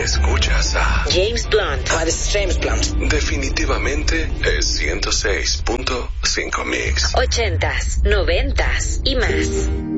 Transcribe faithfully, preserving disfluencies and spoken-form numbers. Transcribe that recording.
Escuchas a James Blunt. Hi, this is James Blunt. Definitivamente es ciento seis punto cinco Mix. Ochentas, noventas y más.